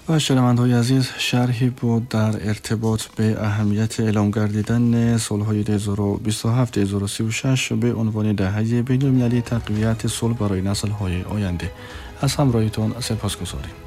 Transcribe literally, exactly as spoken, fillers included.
و شنونده‌های عزیز، شرحی بود در ارتباط به اهمیت اعلام گردیدن صلح‌های هزار و بیست و هفت هزار و سی و شش به عنوان دهه بین‌المللی تقویت صلح برای نسل‌های آینده. از همراهیتان سپاسگزاریم.